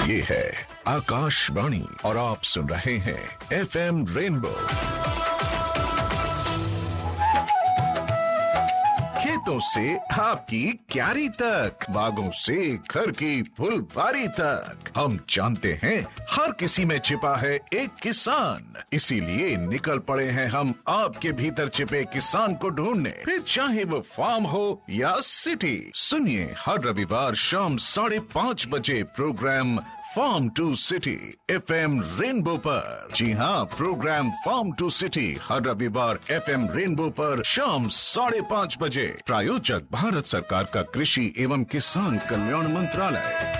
ये है आकाशवाणी और आप सुन रहे हैं FM रेनबो। खेतों से आपकी क्यारी तक, बागों से घर की फुलवारी तक, हम जानते हैं हर किसी में छिपा है एक किसान। इसीलिए निकल पड़े हैं हम आपके भीतर छिपे किसान को ढूंढने, फिर चाहे वो फार्म हो या सिटी। सुनिए हर रविवार शाम 5:30 बजे programme farm to city FM rainbow पर। जी हाँ, प्रोग्राम फार्म टू सिटी हर रविवार FM रेनबो पर शाम 5:30 बजे। प्रायोजक भारत सरकार का कृषि एवं किसान कल्याण मंत्रालय।